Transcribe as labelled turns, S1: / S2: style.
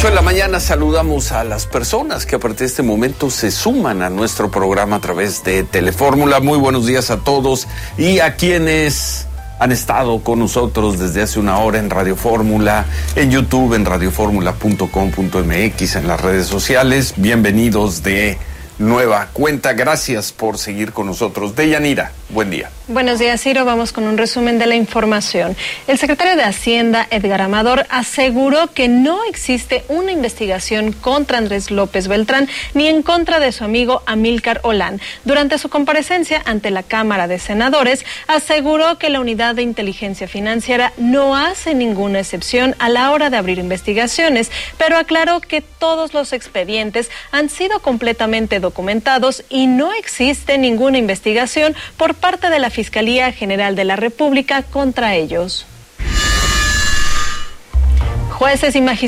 S1: 8 de la mañana saludamos a las personas que a partir de este momento se suman a nuestro programa a través de Telefórmula. Muy buenos días a todos y a quienes han estado con nosotros desde hace una hora en Radio Fórmula, en YouTube, en radioformula.com.mx, en las redes sociales. Bienvenidos de nueva cuenta. Gracias por seguir con nosotros. Deyanira, buen día.
S2: Buenos días, Ciro. Vamos con un resumen de la información. El secretario de Hacienda, Edgar Amador, aseguró que no existe una investigación contra Andrés López Beltrán ni en contra de su amigo Amílcar Olán. Durante su comparecencia ante la Cámara de Senadores, aseguró que la Unidad de Inteligencia Financiera no hace ninguna excepción a la hora de abrir investigaciones, pero aclaró que todos los expedientes han sido completamente documentados y no existe ninguna investigación por parte de la Fiscalía General de la República contra ellos. Jueces y magistrados